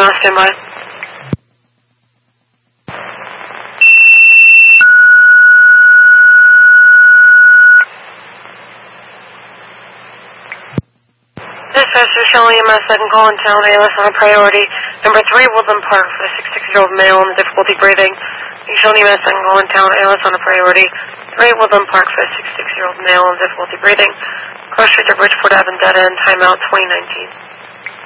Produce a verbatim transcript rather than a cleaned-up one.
now, stand by. Dispatch to Shelley E M S, second call in town, A L S on a priority. Number three, Woodland Park, for a sixty-six-year-old male with difficulty breathing. Shelley E M S, second call in town, A L S on a priority. three, Woodland Park, for a sixty-six-year-old male with difficulty breathing. Cross Street to Bridgeport Avenue, dead end, timeout twenty nineteen.